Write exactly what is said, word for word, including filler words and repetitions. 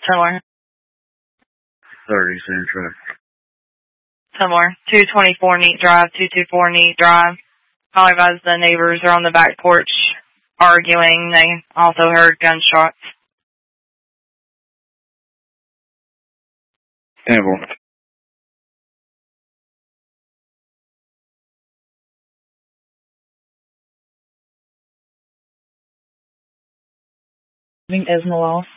Somewhere. thirty, same truck. Somewhere. two twenty-four Neat Drive, two twenty-four Neat Drive. All advised the neighbors are on the back porch arguing. They also heard gunshots. Temple. Esmaloff.